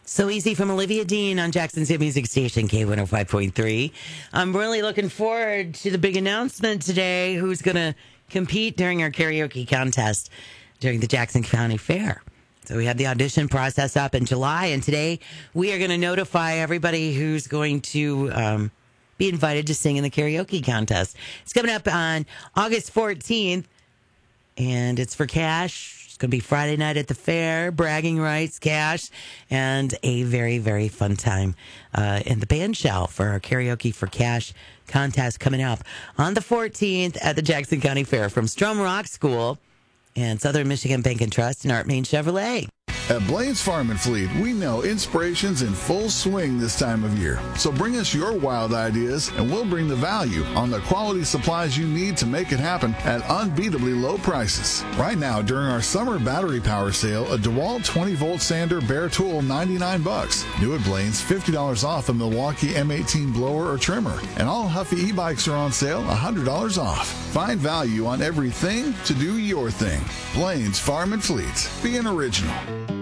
So Easy from Olivia Dean on Jackson's Hit Music Station, K105.3. I'm really looking forward to the big announcement today, who's going to compete during our karaoke contest during the Jackson County Fair. So we had the audition process up in July, and today we are going to notify everybody who's going to be invited to sing in the karaoke contest. It's coming up on August 14th, and it's for cash. Going to be Friday night at the fair, bragging rights, cash, and a very, very fun time in the band shell for our Karaoke for Cash contest coming up on the 14th at the Jackson County Fair from Strom Rock School and Southern Michigan Bank and Trust and Art Main Chevrolet. At Blaine's Farm and Fleet, we know inspiration's in full swing this time of year. So bring us your wild ideas, and we'll bring the value on the quality supplies you need to make it happen at unbeatably low prices. Right now, during our summer battery power sale, a DeWalt 20-volt sander bare tool, $99. New at Blaine's, $50 off a Milwaukee M18 blower or trimmer. And all Huffy e-bikes are on sale, $100 off. Find value on everything to do your thing. Blaine's Farm and Fleet. Be an original.